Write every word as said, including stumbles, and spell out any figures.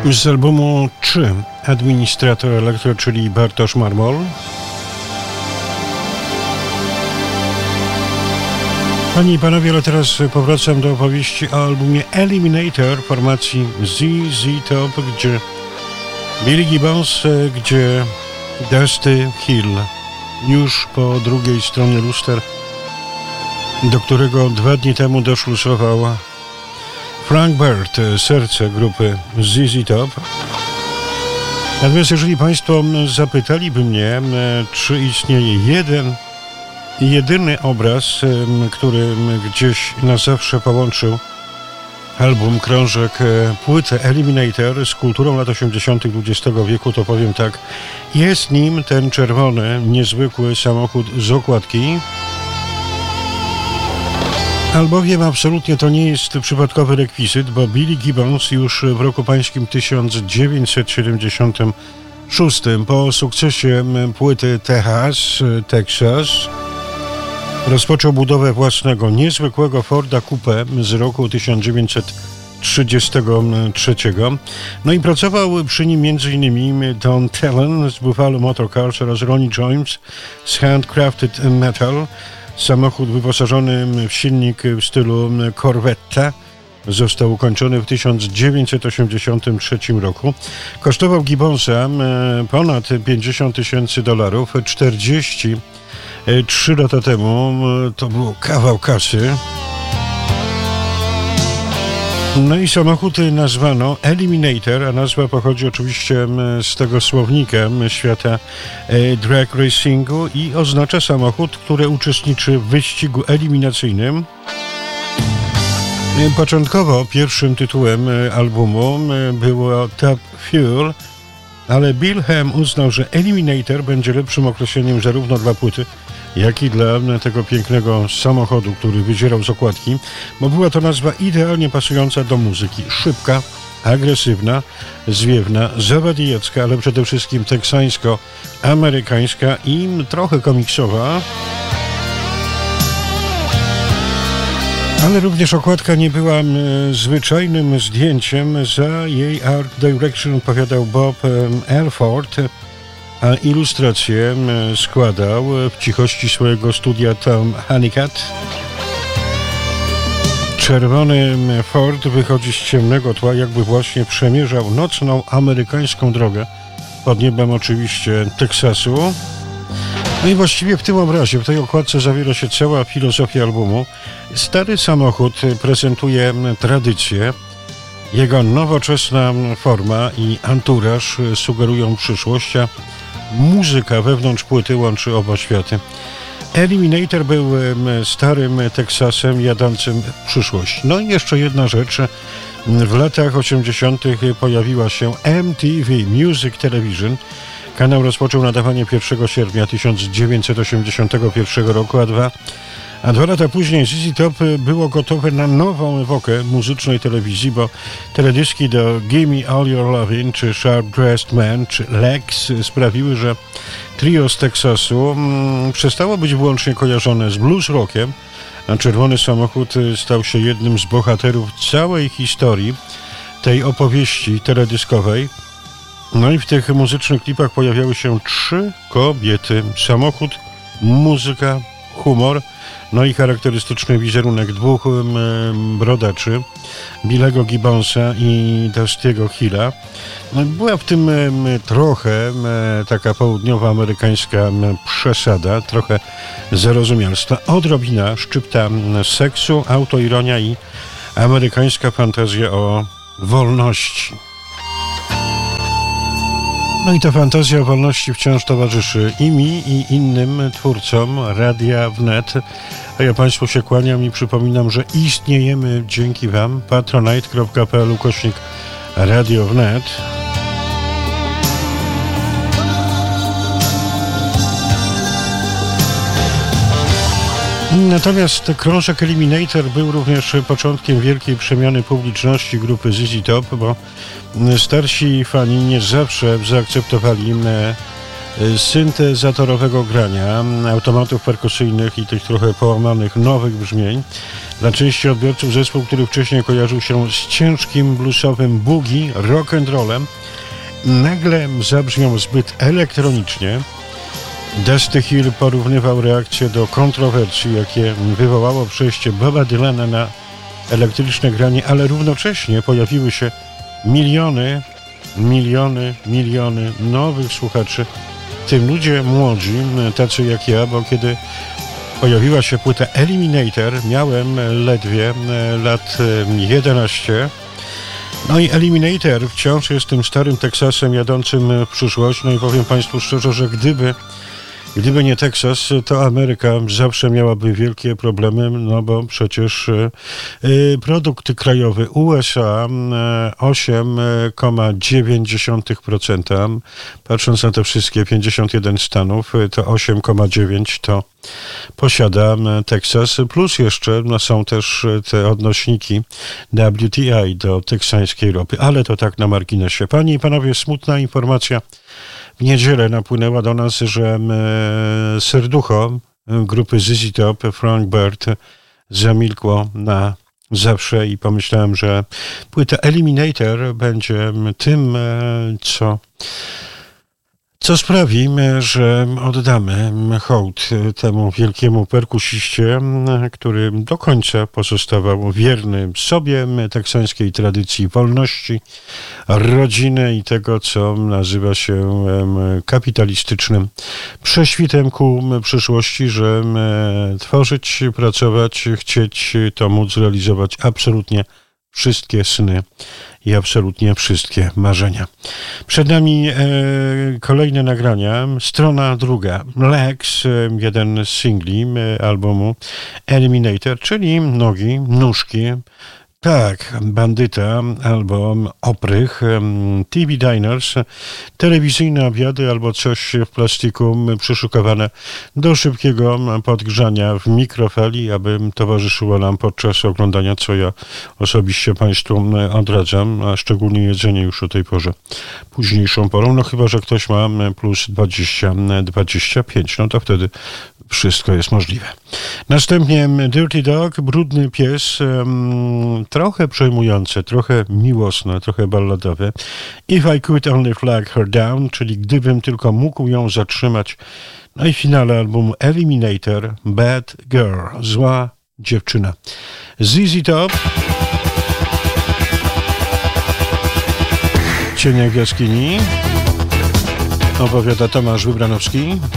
Z albumu trzy Administrator Elektro, czyli Bartosz Marmol. Panie i panowie, ale teraz powracam do opowieści o albumie Eliminator formacji Z Z Top, gdzie Billy Gibbons, gdzie Dusty Hill już po drugiej stronie luster, do którego dwa dni temu doszlusował Frank Bird, serce grupy Z Z Top. Natomiast jeżeli państwo zapytaliby mnie, czy istnieje jeden i jedyny obraz, który gdzieś na zawsze połączył album, krążek, płytę Eliminator z kulturą lat osiemdziesiątych dwudziestego wieku, to powiem tak, jest nim ten czerwony, niezwykły samochód z okładki. Albowiem absolutnie to nie jest przypadkowy rekwizyt, bo Billy Gibbons już w roku pańskim tysiąc dziewięćset siedemdziesiątym szóstym po sukcesie płyty Texas, Texas rozpoczął budowę własnego niezwykłego Forda Coupe z roku tysiąc dziewięćset trzydziestego trzeciego. No i pracował przy nim m.in. Don Tellen z Buffalo Motor Cars oraz Ronnie James z Handcrafted Metal. Samochód wyposażony w silnik w stylu Corvette został ukończony w tysiąc dziewięćset osiemdziesiątym trzecim roku. Kosztował Gibbonsa ponad pięćdziesiąt tysięcy dolarów. czterdzieści trzy lata temu to był kawał kasy. No i samochód nazwano Eliminator, a nazwa pochodzi oczywiście z tego słownika świata drag racingu i oznacza samochód, który uczestniczy w wyścigu eliminacyjnym. Początkowo pierwszym tytułem albumu było Top Fuel, ale Bill Ham uznał, że Eliminator będzie lepszym określeniem zarówno dla płyty, jak i dla tego pięknego samochodu, który wydzierał z okładki, bo była to nazwa idealnie pasująca do muzyki. Szybka, agresywna, zwiewna, zawadijecka, ale przede wszystkim teksańsko-amerykańska i trochę komiksowa. Ale również okładka nie była zwyczajnym zdjęciem. Za jej art direction odpowiadał Bob Elford, a ilustrację składał w cichości swojego studia Tom Honeycutt. Czerwony Ford wychodzi z ciemnego tła, jakby właśnie przemierzał nocną amerykańską drogę pod niebem oczywiście Teksasu. No i właściwie w tym obrazie, w tej okładce zawiera się cała filozofia albumu. Stary samochód prezentuje tradycję, jego nowoczesna forma i anturaż sugerują przyszłość, a muzyka wewnątrz płyty łączy oba światy. Eliminator był starym Teksasem jadącym w przyszłość. No i jeszcze jedna rzecz. W latach osiemdziesiątych pojawiła się M T V Music Television. Kanał rozpoczął nadawanie pierwszego sierpnia tysiąc dziewięćset osiemdziesiątego pierwszego roku, a dwa, a dwa lata później Z Z Top było gotowe na nową epokę muzycznej telewizji, bo teledyski do Gimme All Your Lovin', czy Sharp Dressed Man, czy Lex sprawiły, że trio z Teksasu mm, przestało być wyłącznie kojarzone z blues rockiem, a czerwony samochód stał się jednym z bohaterów całej historii tej opowieści teledyskowej. No i w tych muzycznych klipach pojawiały się trzy kobiety. Samochód, muzyka, humor, no i charakterystyczny wizerunek dwóch brodaczy, Billego Gibbonsa i Dusty'ego Hilla. No, była w tym trochę taka południowoamerykańska przesada, trochę zarozumialstwa, odrobina szczypta seksu, autoironia i amerykańska fantazja o wolności. No i ta fantazja o wolności wciąż towarzyszy i mi, i innym twórcom Radia Wnet. A ja Państwu się kłaniam i przypominam, że istniejemy dzięki Wam. patronite kropka p l ukośnik Radio Wnet. Natomiast krążek Eliminator był również początkiem wielkiej przemiany publiczności grupy Z Z Top, bo starsi fani nie zawsze zaakceptowali syntezatorowego grania, automatów perkusyjnych i tych trochę połamanych nowych brzmień. Dla części odbiorców zespół, który wcześniej kojarzył się z ciężkim bluesowym boogie, rock and rollem, nagle zabrzmiał zbyt elektronicznie. Dusty Hill porównywał reakcję do kontrowersji, jakie wywołało przejście Boba Dylana na elektryczne granie, ale równocześnie pojawiły się miliony, miliony, miliony nowych słuchaczy, w tym ludzie młodzi, tacy jak ja, bo kiedy pojawiła się płyta Eliminator, miałem ledwie lat jedenaście. No i Eliminator wciąż jest tym starym Teksasem jadącym w przyszłość. No i powiem Państwu szczerze, że gdyby Gdyby nie Teksas, to Ameryka zawsze miałaby wielkie problemy, no bo przecież y, produkt krajowy U S A osiem przecinek dziewięć procent, patrząc na te wszystkie pięćdziesiąt jeden stanów, to osiem przecinek dziewięć to posiada Teksas, plus jeszcze no, są też te odnośniki W T I do teksańskiej ropy, ale to tak na marginesie. Panie i panowie, smutna informacja. W niedzielę napłynęła do nas, że e, serducho grupy Z Z Top, Frank Bird, zamilkło na zawsze i pomyślałem, że płyta Eliminator będzie tym, e, co Co sprawi, że oddamy hołd temu wielkiemu perkusiście, który do końca pozostawał wierny sobie, teksańskiej tradycji wolności, rodziny i tego, co nazywa się kapitalistycznym prześwitem ku przyszłości, że tworzyć, pracować, chcieć, to móc realizować absolutnie wszystkie sny i absolutnie wszystkie marzenia. Przed nami e, kolejne nagrania. Strona druga. Legs, e, jeden z singli e, albumu Eliminator, czyli nogi, nóżki. Tak, bandyta albo oprych, T V Diners, telewizyjne obiady albo coś w plastiku przyszykowane do szybkiego podgrzania w mikrofali, aby towarzyszyło nam podczas oglądania, co ja osobiście Państwu odradzam, a szczególnie jedzenie już o tej porze, późniejszą porą, no chyba że ktoś ma plus dwadzieścia, dwadzieścia pięć, no to wtedy wszystko jest możliwe. Następnie Dirty Dog, brudny pies, um, trochę przejmujące, trochę miłosne, trochę balladowe. If I Could Only Flag Her Down, czyli gdybym tylko mógł ją zatrzymać. No i w finale albumu Eliminator, Bad Girl, zła dziewczyna. Z Z Top, Cienie w jaskini, opowiada Tomasz Wybranowski.